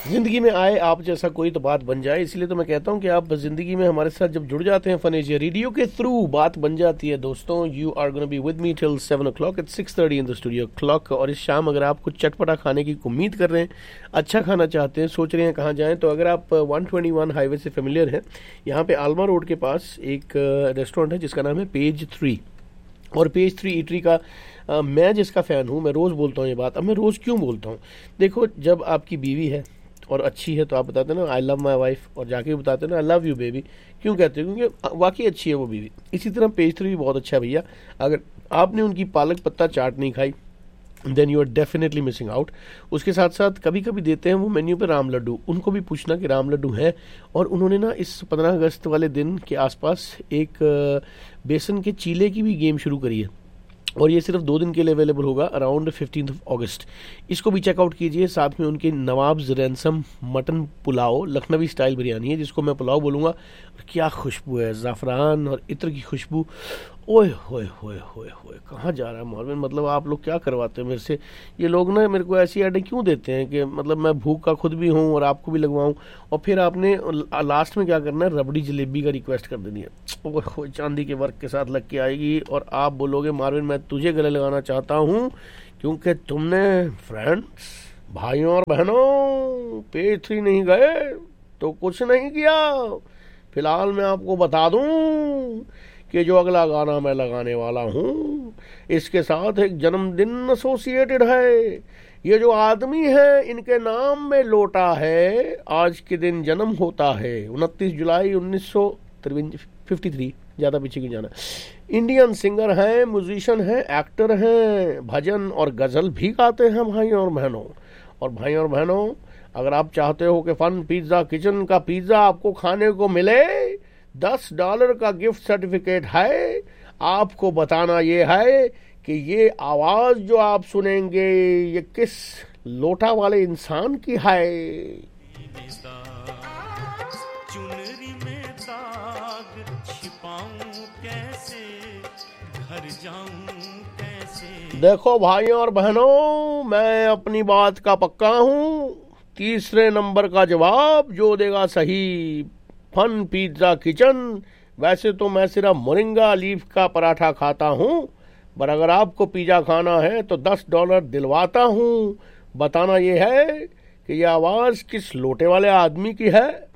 जिंदगी में आए आप जैसा कोई तो बात बन जाए, इसलिए तो मैं कहता हूँ कि आप जिंदगी में हमारे साथ जब जुड़ जाते हैं फन एशिया रेडियो के थ्रू, बात बन जाती है दोस्तों। You are gonna be with me till 7 o'clock at 6:30 in the studio clock. और इस शाम अगर आप कुछ चटपटा खाने की उम्मीद कर रहे हैं, अच्छा खाना चाहते हैं, सोच रहे हैं कहाँ जाएं, तो अगर आप 121 हाईवे से फेमिलियर हैं, यहाँ पे आलमा रोड के पास एक रेस्टोरेंट है जिसका नाम है पेज 3। और पेज 3 ईटरी का मैं जिसका फ़ैन हूँ, मैं रोज़ बोलता हूँ ये बात। अब मैं रोज़ क्यों बोलता हूँ? देखो, जब आपकी बीवी है और अच्छी है तो आप बताते हैं ना आई लव माई वाइफ, और जाके भी बताते हैं ना आई लव यू बेबी। क्यों कहते हैं? क्योंकि वाकई अच्छी है वो बीवी। इसी तरह पेज 3 भी बहुत अच्छा है भैया। अगर आपने उनकी पालक पत्ता चाट नहीं खाई, then you are definitely missing out. उसके साथ साथ कभी कभी देते हैं वो मेन्यू पे राम लड्डू, उनको भी पूछना कि राम लड्डू है। और उन्होंने ना इस 15 अगस्त वाले दिन के आसपास एक बेसन के चीले की भी गेम शुरू करी है, और ये सिर्फ 2 दिन के लिए अवेलेबल होगा अराउंड 15 अगस्त। इसको भी चेकआउट कीजिए। साथ में उनके nawabs ransom mutton pulao, Lucknowi style biryani है जिसको मैं पुलाव बोलूँगा। क्या खुशबू है, ज़ाफ़रान और इत्र की खुशबू। ओए होए होए होए होए, कहाँ जा रहा है मॉर्विन? मतलब आप लोग क्या करवाते हैं मेरे से? ये लोग ना मेरे को ऐसी ऐडें क्यों देते हैं कि मतलब मैं भूख का खुद भी हूँ और आपको भी लगवाऊँ, और फिर आपने लास्ट में क्या करना है, रबड़ी जलेबी का रिक्वेस्ट कर देनी है। ओए होए, चांदी के वर्क के साथ लग के आएगी और आप बोलोगे मार्विन मैं तुझे गले लगाना चाहता हूँ क्योंकि तुमने फ्रेंड्स, भाइयों और बहनों, पेज 3 नहीं गए तो कुछ नहीं किया। फिलहाल मैं आपको बता दूं कि जो अगला गाना मैं लगाने वाला हूँ इसके साथ एक जन्मदिन एसोसिएटेड है। ये जो आदमी है इनके नाम में लोटा है, आज के दिन जन्म होता है 29 जुलाई 1953, ज़्यादा पीछे की जाना। इंडियन सिंगर हैं, म्यूजिशियन हैं, एक्टर हैं, भजन और गज़ल भी गाते हैं भाइयों और बहनों। और भाइयों और बहनों, अगर आप चाहते हो कि फन पिज्ज़ा किचन का पिज्ज़ा आपको खाने को मिले, $10 का गिफ्ट सर्टिफिकेट है। आपको बताना ये है कि ये आवाज़ जो आप सुनेंगे ये किस लोटा वाले इंसान की है। चुनरी में दाग छिपाऊं कैसे, घर जाऊं कैसे। देखो भाइयों और बहनों, मैं अपनी बात का पक्का हूँ। तीसरे नंबर का जवाब जो देगा सही, फन पिज्ज़ा किचन। वैसे तो मैं सिर्फ मोरिंगा लीफ का पराठा खाता हूँ, पर अगर आपको पिज़्ज़ा खाना है तो $10 दिलवाता हूँ। बताना ये है कि ये आवाज़ किस लोटे वाले आदमी की है।